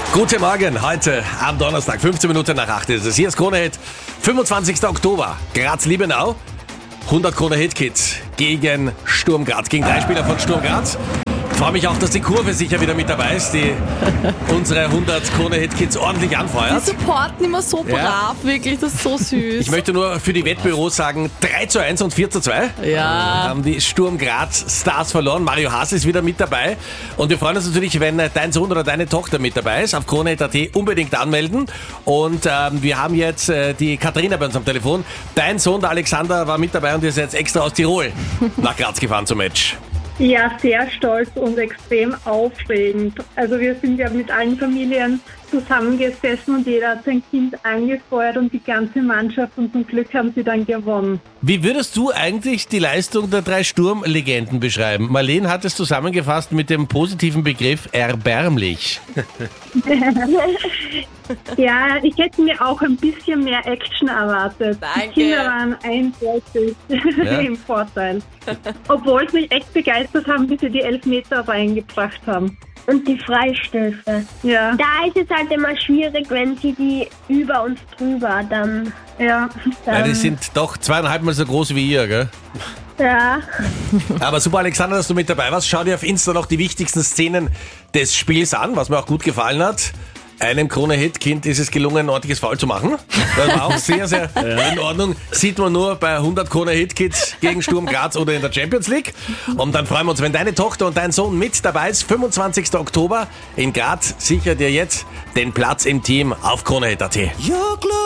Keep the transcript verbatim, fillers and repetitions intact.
Guten Morgen, heute am Donnerstag, fünfzehn Minuten nach acht ist es. Hier ist Krone Hit, fünfundzwanzigster Oktober, Graz-Liebenau. hundert Krone Hit Kids gegen Sturm Graz, gegen drei Spieler von Sturm Graz. Ich freue mich auch, dass die Kurve sicher wieder mit dabei ist, die unsere hundert Krone Hit Kids ordentlich anfeuert. Die supporten immer so brav, ja. Wirklich, das ist so süß. Ich möchte nur für die Wettbüros sagen, drei zu eins und vier zu zwei. Ja. Haben die Sturm Graz Stars verloren. Mario Haas ist wieder mit dabei. Und wir freuen uns natürlich, wenn dein Sohn oder deine Tochter mit dabei ist. Auf krone punkt at unbedingt anmelden. Und ähm, wir haben jetzt äh, die Katharina bei uns am Telefon. Dein Sohn, der Alexander, war mit dabei und ist jetzt extra aus Tirol nach Graz gefahren zum Match. Ja, sehr stolz und extrem aufregend. Also wir sind ja mit allen Familien zusammengesessen und jeder hat sein Kind angefeuert und die ganze Mannschaft, und zum Glück haben sie dann gewonnen. Wie würdest du eigentlich die Leistung der drei Sturmlegenden beschreiben? Marlene hat es zusammengefasst mit dem positiven Begriff erbärmlich. Ja, ich hätte mir auch ein bisschen mehr Action erwartet. Danke. Die Kinder waren eindeutig Ja. im Vorteil. Obwohl es mich echt begeistert haben, bis sie die Elfmeter reingebracht haben. Und die Freistöße. Ja, Da ist es halt immer schwierig, wenn sie die über uns drüber dann... ja. Ja, die sind doch zweieinhalb Mal so groß wie ihr, gell? Ja, Aber super, Alexander, dass du mit dabei warst. Schau dir auf Insta noch die wichtigsten Szenen des Spiels an, was mir auch gut gefallen hat. Einem Krone-Hit-Kind ist es gelungen, ein ordentliches Foul zu machen. Das war auch sehr, sehr in Ordnung. Sieht man nur bei hundert Krone-Hit-Kids gegen Sturm Graz oder in der Champions League. Und dann freuen wir uns, wenn deine Tochter und dein Sohn mit dabei ist. fünfundzwanzigster Oktober in Graz. Sicher dir jetzt den Platz im Team auf krone punkt at.